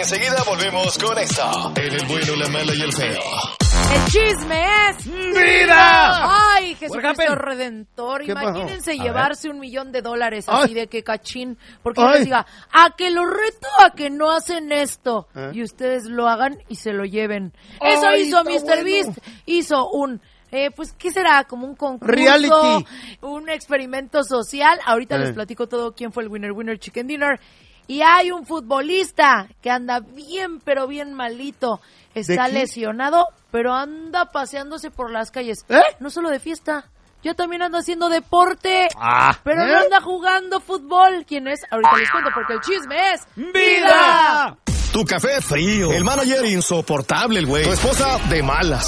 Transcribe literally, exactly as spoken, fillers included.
Enseguida volvemos con esto. En el bueno, la mala y el feo. El chisme es vida. Ay, Jesucristo Redentor. Imagínense llevarse un millón de dólares así Ay. de que cachín. Porque yo les diga, a que lo reto a que no hacen esto. ¿Eh? Y ustedes lo hagan y se lo lleven. Ay, Eso hizo mister Beast. Bueno. Hizo un... Eh, pues, ¿qué será? Como un concurso, reality, un experimento social. Ahorita eh. les platico todo quién fue el winner, winner chicken dinner. Y hay un futbolista que anda bien, pero bien malito. Está lesionado, pero anda paseándose por las calles. ¿Eh? No solo de fiesta, ya también anda haciendo deporte. Ah, pero ¿eh? no anda jugando fútbol. ¿Quién es? Ahorita les cuento porque el chisme es... ¡Vida! Tu café frío. El manager insoportable, el güey. Tu esposa de malas.